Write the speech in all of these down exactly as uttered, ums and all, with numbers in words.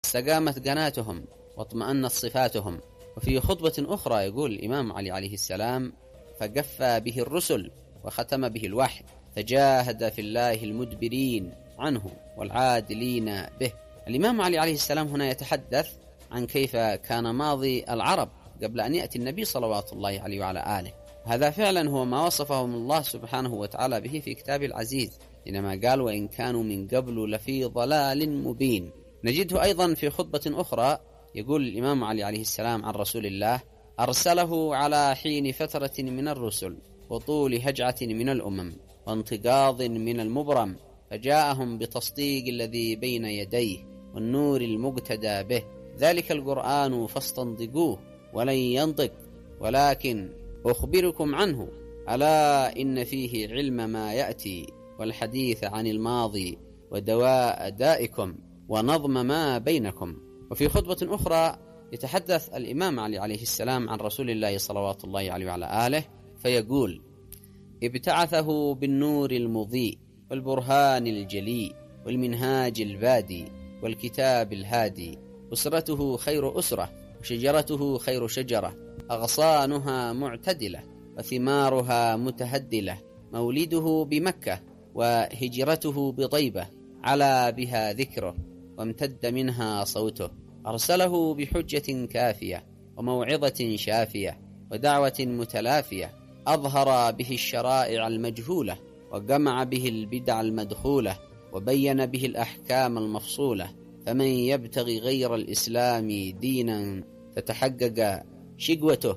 واستقامت قناتهم واطمأنت صفاتهم. وفي خطبة أخرى يقول الإمام علي عليه السلام: فقفى به الرسل وختم به الوحي، فجاهد في الله المدبرين عنه والعادلين به. الإمام علي عليه السلام هنا يتحدث عن كيف كان ماضي العرب قبل أن يأتي النبي صلوات الله عليه وعلى آله. هذا فعلا هو ما وصفهم الله سبحانه وتعالى به في كتابه العزيز، إنما قال: وإن كانوا من قبل لفي ضلال مبين. نجده أيضا في خطبة أخرى يقول الإمام علي عليه السلام عن رسول الله: أرسله على حين فترة من الرسل وطول هجعة من الأمم وانتقاض من المبرم، فجاءهم بتصديق الذي بين يديه والنور المقتدى به، ذلك القرآن فاستنطقوه ولن ينطق ولكن أخبركم عنه، ألا إن فيه علم ما يأتي والحديث عن الماضي ودواء دائكم ونظم ما بينكم. وفي خطبة أخرى يتحدث الإمام علي عليه السلام عن رسول الله صلوات الله عليه وعلى آله فيقول: ابتعثه بالنور المضيء والبرهان الجلي والمنهاج البادي والكتاب الهادي، أسرته خير أسرة وشجرته خير شجرة، أغصانها معتدلة وثمارها متهدلة، مولده بمكة وهجرته بطيبة، علا بها ذكره وامتد منها صوته، أرسله بحجة كافية وموعظة شافية ودعوة متلافية، أظهر به الشرائع المجهولة وجمع به البدع المدخولة وبين به الأحكام المفصولة، فمن يبتغي غير الإسلام دينا تتحقق شقوته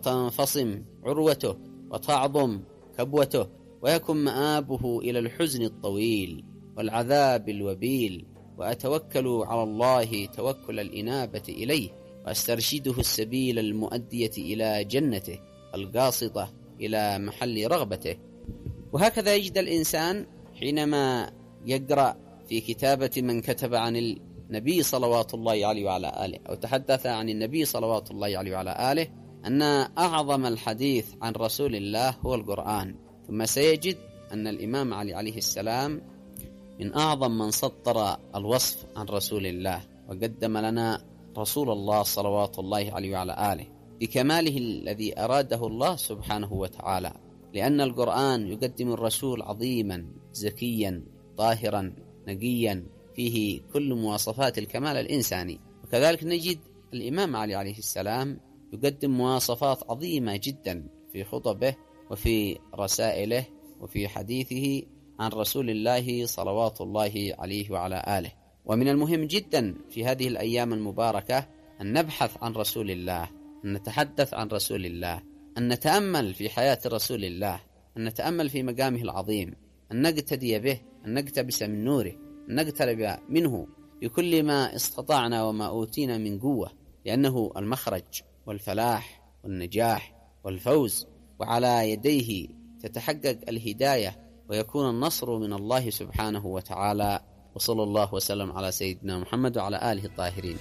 وتنفصم عروته وتعظم كبوته ويكن مآبه إلى الحزن الطويل والعذاب الوبيل، وأتوكل على الله توكل الإنابة إليه، وأسترشده السبيل المؤدية إلى جنته القاصدة إلى محل رغبته. وهكذا يجد الإنسان حينما يقرأ في كتابة من كتب عن النبي صلوات الله عليه وعلى آله أو تحدث عن النبي صلوات الله عليه وعلى آله أن أعظم الحديث عن رسول الله هو القرآن، ثم سيجد أن الإمام علي عليه السلام من أعظم من سطر الوصف عن رسول الله وقدم لنا رسول الله صلوات الله عليه وعلى آله بكماله الذي أراده الله سبحانه وتعالى، لأن القرآن يقدم الرسول عظيما زكيا طاهرا نقيا فيه كل مواصفات الكمال الإنساني. وكذلك نجد الإمام علي عليه السلام يقدم مواصفات عظيمة جدا في خطبه وفي رسائله وفي حديثه عن رسول الله صلوات الله عليه وعلى آله. ومن المهم جدا في هذه الأيام المباركة أن نبحث عن رسول الله، أن نتحدث عن رسول الله، أن نتأمل في حياة رسول الله، أن نتأمل في مقامه العظيم، أن نقتدي به، أن نقتبس من نوره، أن نقترب منه بكل ما استطعنا وما أوتينا من قوة، لأنه المخرج والفلاح والنجاح والفوز، وعلى يديه تتحقق الهداية ويكون النصر من الله سبحانه وتعالى. وصلى الله وسلم على سيدنا محمد وعلى آله الطاهرين.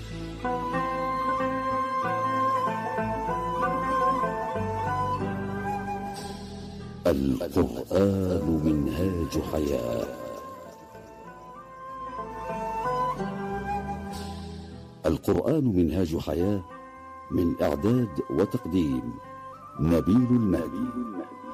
القرآن منهاج حياة. القرآن منهاج حياة، من إعداد وتقديم نبيل المهدي.